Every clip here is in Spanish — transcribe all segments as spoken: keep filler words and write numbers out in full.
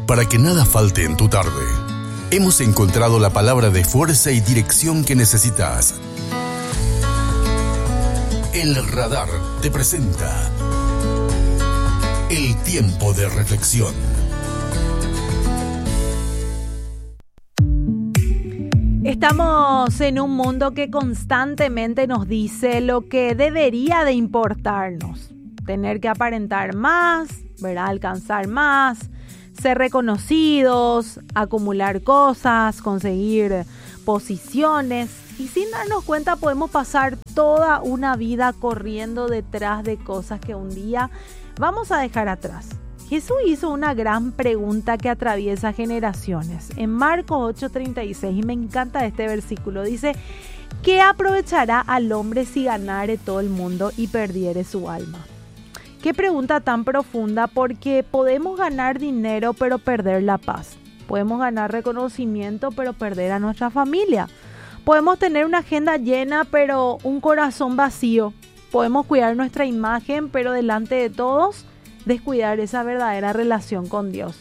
para que nada falte en tu tarde. Hemos encontrado la palabra de fuerza y dirección que necesitas. El Radar te presenta El Tiempo de Reflexión. Estamos en un mundo que constantemente nos dice lo que debería de importarnos. Tener que aparentar más, ¿verdad? Alcanzar más, ser reconocidos, acumular cosas, conseguir posiciones. Y sin darnos cuenta podemos pasar toda una vida corriendo detrás de cosas que un día vamos a dejar atrás. Jesús hizo una gran pregunta que atraviesa generaciones. En Marcos ocho treinta y seis, y me encanta este versículo, dice: ¿qué aprovechará al hombre si ganare todo el mundo y perdiere su alma? Qué pregunta tan profunda, porque podemos ganar dinero pero perder la paz. Podemos ganar reconocimiento pero perder a nuestra familia. Podemos tener una agenda llena pero un corazón vacío. Podemos cuidar nuestra imagen pero delante de todos descuidar esa verdadera relación con Dios.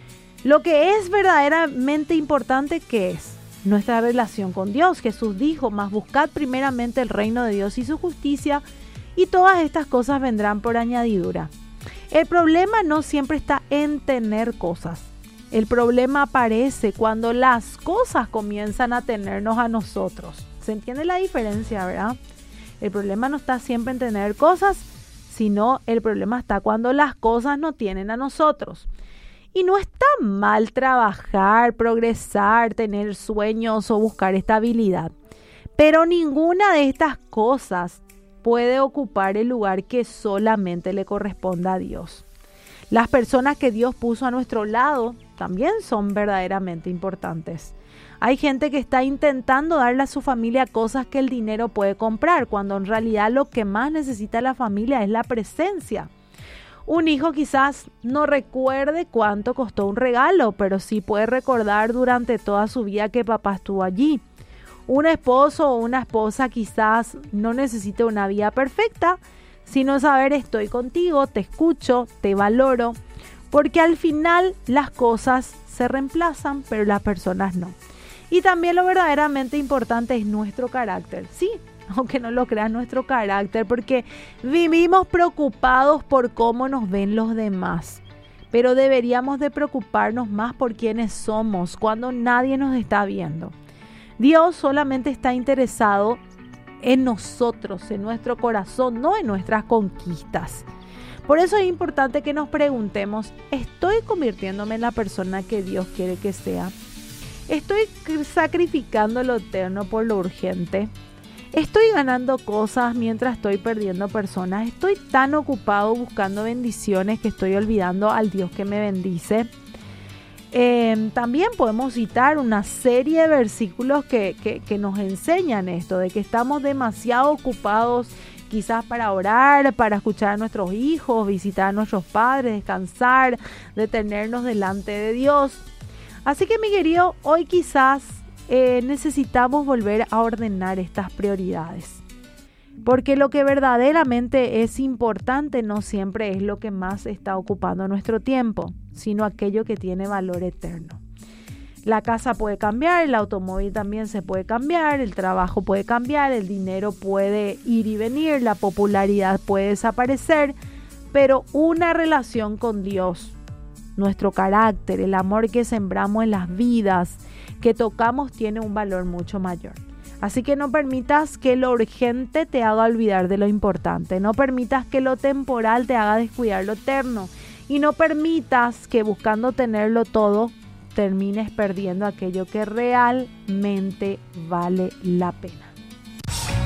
Lo que es verdaderamente importante, ¿qué es? Nuestra relación con Dios. Jesús dijo: mas buscad primeramente el reino de Dios y su justicia, y todas estas cosas vendrán por añadidura. El problema no siempre está en tener cosas. El problema aparece cuando las cosas comienzan a tenernos a nosotros. ¿Se entiende la diferencia, verdad? El problema no está siempre en tener cosas, sino el problema está cuando las cosas nos tienen a nosotros. Y no está mal trabajar, progresar, tener sueños o buscar estabilidad. Pero ninguna de estas cosas puede ocupar el lugar que solamente le corresponde a Dios. Las personas que Dios puso a nuestro lado también son verdaderamente importantes. Hay gente que está intentando darle a su familia cosas que el dinero puede comprar, cuando en realidad lo que más necesita la familia es la presencia. Un hijo quizás no recuerde cuánto costó un regalo, pero sí puede recordar durante toda su vida que papá estuvo allí. Un esposo o una esposa quizás no necesite una vida perfecta, sino saber: estoy contigo, te escucho, te valoro, porque al final las cosas se reemplazan, pero las personas no. Y también lo verdaderamente importante es nuestro carácter. Sí, aunque no lo crean, nuestro carácter, porque vivimos preocupados por cómo nos ven los demás. Pero deberíamos de preocuparnos más por quiénes somos cuando nadie nos está viendo. Dios solamente está interesado en nosotros, en nuestro corazón, no en nuestras conquistas. Por eso es importante que nos preguntemos: ¿estoy convirtiéndome en la persona que Dios quiere que sea? ¿Estoy sacrificando lo eterno por lo urgente? ¿Estoy ganando cosas mientras estoy perdiendo personas? ¿Estoy tan ocupado buscando bendiciones que estoy olvidando al Dios que me bendice? Eh, también podemos citar una serie de versículos que, que, que nos enseñan esto, de que estamos demasiado ocupados quizás para orar, para escuchar a nuestros hijos, visitar a nuestros padres, descansar, detenernos delante de Dios. Así que, mi querido, hoy quizás eh, necesitamos volver a ordenar estas prioridades. Porque lo que verdaderamente es importante no siempre es lo que más está ocupando nuestro tiempo, sino aquello que tiene valor eterno. La casa puede cambiar, el automóvil también se puede cambiar, el trabajo puede cambiar, el dinero puede ir y venir, la popularidad puede desaparecer, pero una relación con Dios, nuestro carácter, el amor que sembramos en las vidas que tocamos, tiene un valor mucho mayor. Así que no permitas que lo urgente te haga olvidar de lo importante. No permitas que lo temporal te haga descuidar lo eterno. Y no permitas que buscando tenerlo todo termines perdiendo aquello que realmente vale la pena.